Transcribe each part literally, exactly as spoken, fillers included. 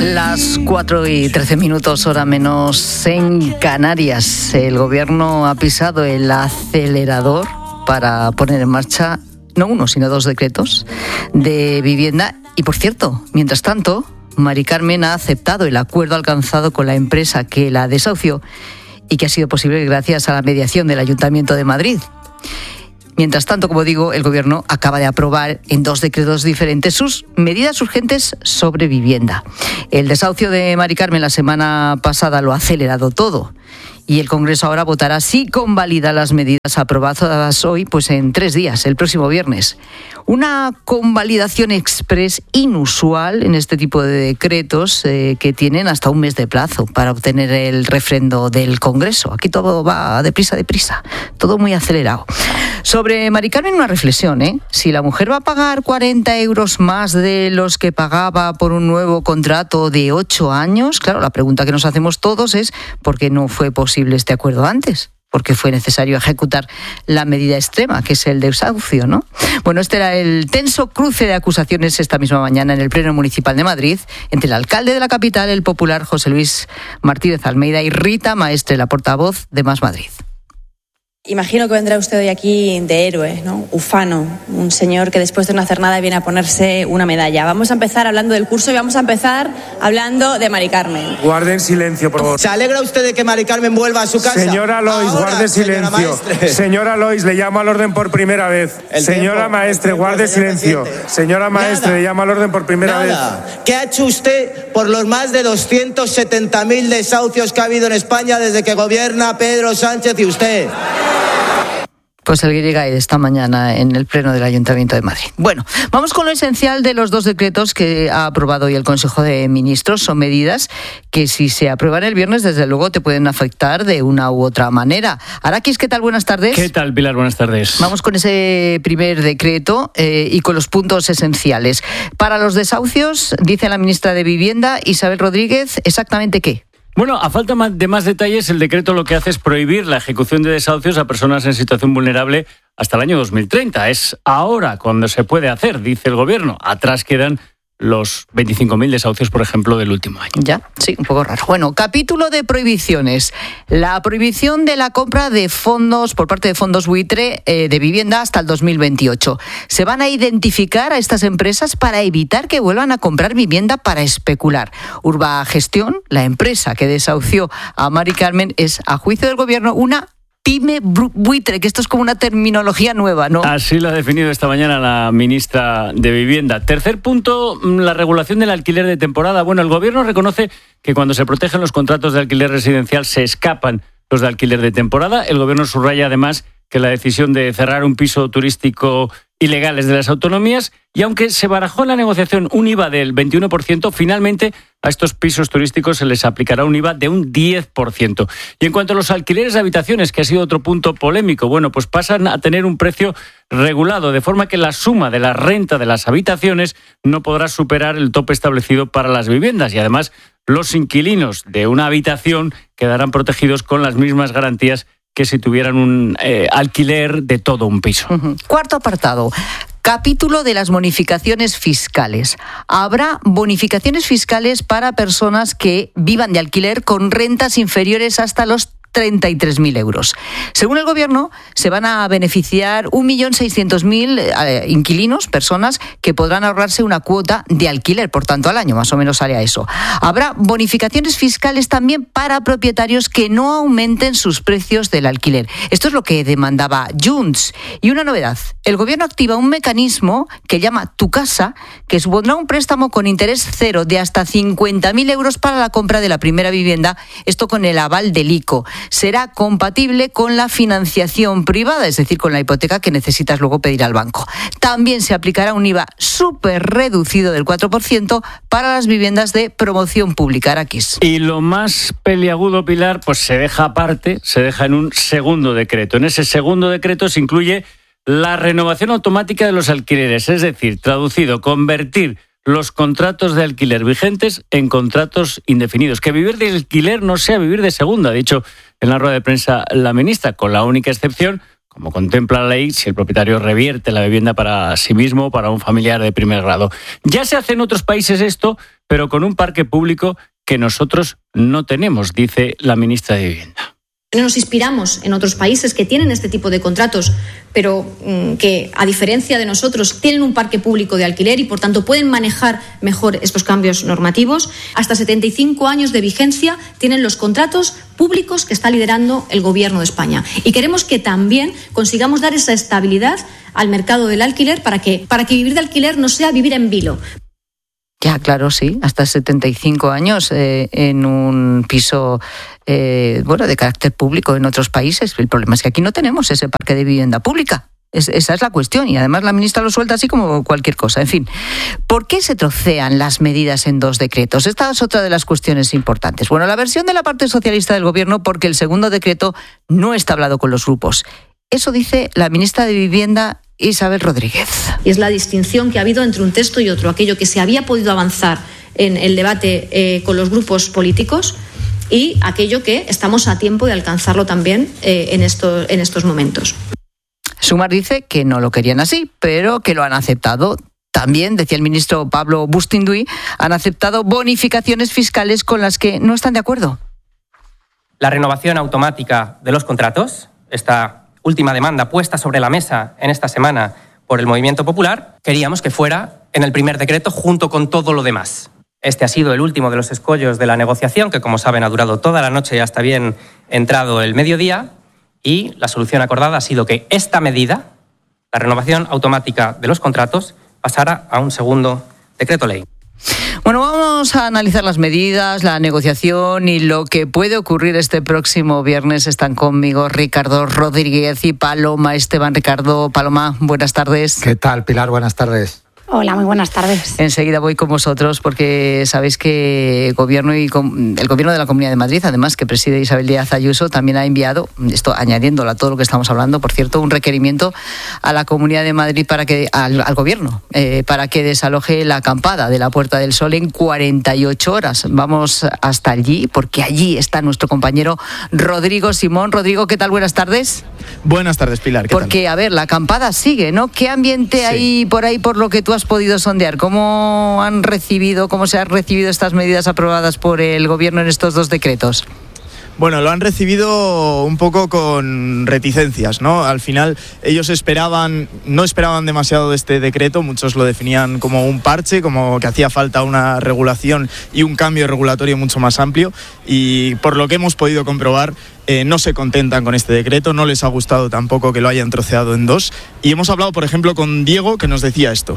Las cuatro y trece minutos, hora menos en Canarias. El gobierno ha pisado el acelerador para poner en marcha no uno, sino dos decretos de vivienda. Y por cierto, mientras tanto, Mari Carmen ha aceptado el acuerdo alcanzado con la empresa que la desahució y que ha sido posible gracias a la mediación del Ayuntamiento de Madrid. Mientras tanto, como digo, el Gobierno acaba de aprobar en dos decretos diferentes sus medidas urgentes sobre vivienda. El desahucio de Mari Carmen la semana pasada lo ha acelerado todo y el Congreso ahora votará si convalida las medidas aprobadas hoy, pues en tres días, el próximo viernes. Una convalidación express inusual en este tipo de decretos eh, que tienen hasta un mes de plazo para obtener el refrendo del Congreso. Aquí todo va deprisa, deprisa, todo muy acelerado. Sobre Mari Carmen, una reflexión, ¿eh? Si la mujer va a pagar cuarenta euros más de los que pagaba por un nuevo contrato de ocho años, claro, la pregunta que nos hacemos todos es ¿por qué no fue posible este acuerdo antes? Porque fue necesario ejecutar la medida extrema, que es el desahucio, ¿no? Bueno, este era el tenso cruce de acusaciones esta misma mañana en el Pleno Municipal de Madrid entre el alcalde de la capital, el popular José Luis Martínez Almeida, y Rita Maestre, la portavoz de Más Madrid. Imagino que vendrá usted hoy aquí de héroe, ¿no? Ufano, un señor que después de no hacer nada viene a ponerse una medalla. Vamos a empezar hablando del curso y vamos a empezar hablando de Mari Carmen. Guarden silencio, por favor. ¿Se alegra usted de que Mari Carmen vuelva a su casa? Señora Lois, Ahora, guarde silencio. Señora, señora Lois, le llamo al orden por primera vez. El señora tiempo, Maestre, el tiempo, guarde señor silencio. presidente. Señora Maestre, Nada. le llamo al orden por primera Nada. vez. ¿Qué ha hecho usted por los más de doscientos setenta mil desahucios que ha habido en España desde que gobierna Pedro Sánchez y usted? Pues el Guirigay de esta mañana en el Pleno del Ayuntamiento de Madrid. Bueno, vamos con lo esencial de los dos decretos que ha aprobado hoy el Consejo de Ministros. Son medidas que si se aprueban el viernes, desde luego te pueden afectar de una u otra manera. Araquis, ¿qué tal? Buenas tardes. ¿Qué tal, Pilar? Buenas tardes. Vamos con ese primer decreto eh, y con los puntos esenciales. Para los desahucios, dice la ministra de Vivienda, Isabel Rodríguez, ¿exactamente qué? Bueno, a falta de más detalles, el decreto lo que hace es prohibir la ejecución de desahucios a personas en situación vulnerable hasta el año dos mil treinta. Es ahora cuando se puede hacer, dice el Gobierno. Atrás quedan los veinticinco mil desahucios, por ejemplo, del último año. Ya, sí, un poco raro. Bueno, capítulo de prohibiciones. La prohibición de la compra de fondos por parte de fondos buitre eh, de vivienda hasta el dos mil veintiocho. Se van a identificar a estas empresas para evitar que vuelvan a comprar vivienda para especular. Urbagestión, la empresa que desahució a Mari Carmen, es, a juicio del Gobierno, una pyme buitre, que esto es como una terminología nueva, ¿no? Así lo ha definido esta mañana la ministra de Vivienda. Tercer punto, la regulación del alquiler de temporada. Bueno, el Gobierno reconoce que cuando se protegen los contratos de alquiler residencial se escapan los de alquiler de temporada. El Gobierno subraya además que la decisión de cerrar un piso turístico ilegal es de las autonomías, y aunque se barajó en la negociación un I V A del veintiuno por ciento, finalmente a estos pisos turísticos se les aplicará un I V A de un diez por ciento. Y en cuanto a los alquileres de habitaciones, que ha sido otro punto polémico, bueno, pues pasan a tener un precio regulado, de forma que la suma de la renta de las habitaciones no podrá superar el tope establecido para las viviendas, y además los inquilinos de una habitación quedarán protegidos con las mismas garantías que si tuvieran un eh, alquiler de todo un piso. Uh-huh. Cuarto apartado. Capítulo de las bonificaciones fiscales. Habrá bonificaciones fiscales para personas que vivan de alquiler con rentas inferiores hasta los treinta y tres mil euros. Según el Gobierno, se van a beneficiar un millón seiscientos mil eh, inquilinos, personas que podrán ahorrarse una cuota de alquiler, por tanto, al año, más o menos sale a eso. Habrá bonificaciones fiscales también para propietarios que no aumenten sus precios del alquiler. Esto es lo que demandaba Junts. Y una novedad, el Gobierno activa un mecanismo que llama Tu Casa, que supondrá un préstamo con interés cero de hasta cincuenta mil euros para la compra de la primera vivienda, esto con el aval del I C O. Será compatible con la financiación privada, es decir, con la hipoteca que necesitas luego pedir al banco. También se aplicará un I V A súper reducido del cuatro por ciento para las viviendas de promoción pública. Araquis. Y lo más peliagudo, Pilar, pues se deja aparte, se deja en un segundo decreto. En ese segundo decreto se incluye la renovación automática de los alquileres, es decir, traducido, convertir los contratos de alquiler vigentes en contratos indefinidos. Que vivir de alquiler no sea vivir de segunda, ha dicho en la rueda de prensa la ministra, con la única excepción, como contempla la ley, si el propietario revierte la vivienda para sí mismo o para un familiar de primer grado. Ya se hace en otros países esto, pero con un parque público que nosotros no tenemos, dice la ministra de Vivienda. Nos inspiramos en otros países que tienen este tipo de contratos, pero mmm, que, a diferencia de nosotros, tienen un parque público de alquiler y, por tanto, pueden manejar mejor estos cambios normativos. Hasta setenta y cinco años de vigencia tienen los contratos públicos que está liderando el Gobierno de España. Y queremos que también consigamos dar esa estabilidad al mercado del alquiler para que, para que vivir de alquiler no sea vivir en vilo. Ya, claro, sí, hasta setenta y cinco años eh, en un piso eh, bueno, de carácter público en otros países. El problema es que aquí no tenemos ese parque de vivienda pública. Es, esa es la cuestión, y además la ministra lo suelta así como cualquier cosa. En fin, ¿por qué se trocean las medidas en dos decretos? Esta es otra de las cuestiones importantes. Bueno, la versión de la parte socialista del Gobierno, porque el segundo decreto no está hablado con los grupos. Eso dice la ministra de Vivienda, Isabel Rodríguez. Y es la distinción que ha habido entre un texto y otro, aquello que se había podido avanzar en el debate eh, con los grupos políticos y aquello que estamos a tiempo de alcanzarlo también eh, en, esto, en estos momentos. Sumar dice que no lo querían así, pero que lo han aceptado. También, decía el ministro Pablo Bustinduy, han aceptado bonificaciones fiscales con las que no están de acuerdo. La renovación automática de los contratos, esta última demanda puesta sobre la mesa en esta semana por el Movimiento Popular, queríamos que fuera en el primer decreto junto con todo lo demás. Este ha sido el último de los escollos de la negociación, que como saben ha durado toda la noche y hasta bien entrado el mediodía, y la solución acordada ha sido que esta medida, la renovación automática de los contratos, pasara a un segundo decreto ley. Bueno, vamos a analizar las medidas, la negociación y lo que puede ocurrir este próximo viernes. Están conmigo Ricardo Rodríguez y Paloma Esteban. Ricardo, Paloma, buenas tardes. ¿Qué tal, Pilar? Buenas tardes. Hola, muy buenas tardes. Enseguida voy con vosotros porque sabéis que el gobierno y el gobierno de la Comunidad de Madrid, además que preside Isabel Díaz Ayuso, también ha enviado, esto añadiéndolo a todo lo que estamos hablando, por cierto, un requerimiento a la Comunidad de Madrid para que al, al gobierno eh, para que desaloje la acampada de la Puerta del Sol en cuarenta y ocho horas. Vamos hasta allí porque allí está nuestro compañero Rodrigo Simón. Rodrigo, ¿qué tal? Buenas tardes. Buenas tardes, Pilar. ¿Qué porque, tal? a ver, la acampada sigue, ¿no? ¿Qué ambiente sí. hay por ahí por lo que tú has podido sondear? ¿Cómo han recibido, cómo se han recibido estas medidas aprobadas por el gobierno en estos dos decretos? Bueno, lo han recibido un poco con reticencias, ¿no? Al final ellos esperaban, no esperaban demasiado de este decreto, muchos lo definían como un parche, como que hacía falta una regulación y un cambio regulatorio mucho más amplio, y por lo que hemos podido comprobar, eh, no se contentan con este decreto, no les ha gustado tampoco que lo hayan troceado en dos, y hemos hablado, por ejemplo, con Diego, que nos decía esto.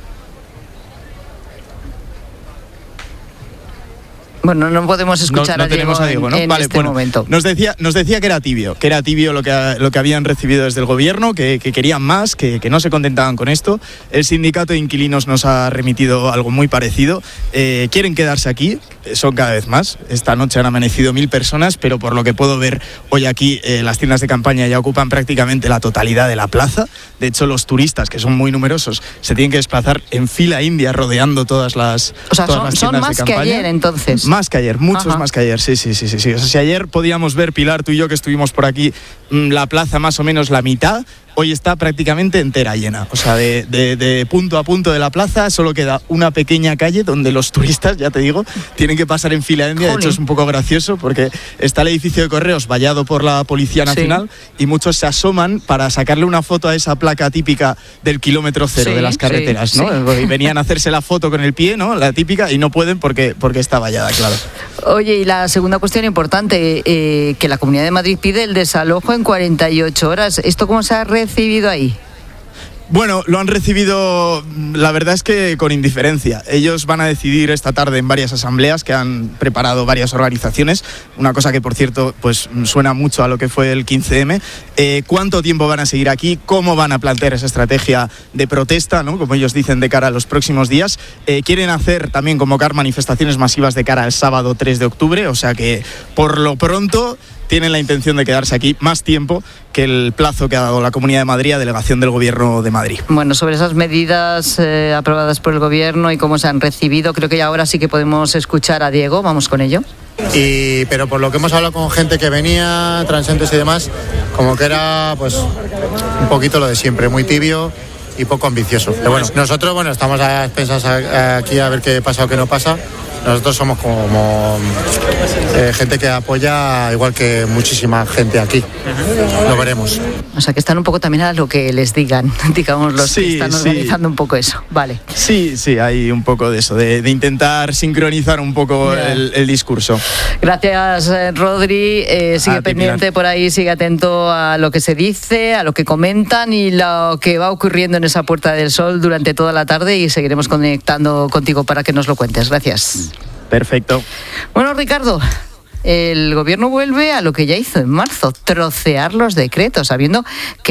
Bueno, no podemos escuchar no, no a Diego, a Diego, ¿no? en, en vale, este bueno, momento. Nos decía, nos decía que era tibio, que era tibio lo que, lo que habían recibido desde el gobierno, que, que querían más, que, que no se contentaban con esto. El sindicato de inquilinos nos ha remitido algo muy parecido. Eh, quieren quedarse aquí, son cada vez más. Esta noche han amanecido mil personas, pero por lo que puedo ver hoy aquí, eh, las tiendas de campaña ya ocupan prácticamente la totalidad de la plaza. De hecho, los turistas, que son muy numerosos, se tienen que desplazar en fila india rodeando todas las, o sea, todas son, las son tiendas más de que campaña. ayer, entonces. Más que ayer, muchos Ajá. más que ayer, sí, sí, sí, sí, sí. O sea, si ayer podíamos ver, Pilar, tú y yo que estuvimos por aquí, la plaza más o menos la mitad, hoy está prácticamente entera llena. O sea, de, de, de punto a punto de la plaza solo queda una pequeña calle donde los turistas, ya te digo, tienen que pasar en fila india. De hecho, es un poco gracioso porque está el edificio de correos vallado por la Policía Nacional, sí. y muchos se asoman para sacarle una foto a esa placa típica del kilómetro cero, sí, de las carreteras, sí, ¿no? Sí. Y venían a hacerse la foto con el pie, ¿no? La típica, y no pueden porque, porque está vallada, claro. Oye, y la segunda cuestión importante, eh, que la Comunidad de Madrid pide el desalojo en cuarenta y ocho horas. ¿Esto cómo se ha recibido ahí? Bueno, lo han recibido, la verdad es que con indiferencia. Ellos van a decidir esta tarde en varias asambleas que han preparado varias organizaciones, una cosa que, por cierto, pues suena mucho a lo que fue el quince eme. Eh, ¿Cuánto tiempo van a seguir aquí? ¿Cómo van a plantear esa estrategia de protesta, ¿no? Como ellos dicen, de cara a los próximos días? Eh, quieren hacer también convocar manifestaciones masivas de cara al sábado tres de octubre, o sea que por lo pronto tienen la intención de quedarse aquí más tiempo que el plazo que ha dado la Comunidad de Madrid a delegación del Gobierno de Madrid. Bueno, sobre esas medidas eh, aprobadas por el Gobierno y cómo se han recibido, creo que ya ahora sí que podemos escuchar a Diego. Vamos con ello. Y, pero por lo que hemos hablado con gente que venía, transeúntes y demás, como que era pues un poquito lo de siempre, muy tibio y poco ambicioso. Pero bueno, nosotros bueno estamos a expensas aquí a ver qué pasa o qué no pasa. Nosotros somos como eh, gente que apoya, igual que muchísima gente aquí. Uh-huh. Lo veremos. O sea, que están un poco también a lo que les digan, digamos, los sí, que están organizando sí. un poco eso. Vale. Sí, sí, hay un poco de eso, de, de intentar sincronizar un poco yeah. el, el discurso. Gracias, Rodri. Eh, sigue a pendiente ti, por ahí, sigue atento a lo que se dice, a lo que comentan y lo que va ocurriendo en esa Puerta del Sol durante toda la tarde y seguiremos conectando contigo para que nos lo cuentes. Gracias. Perfecto. Bueno, Ricardo, el gobierno vuelve a lo que ya hizo en marzo, trocear los decretos, sabiendo que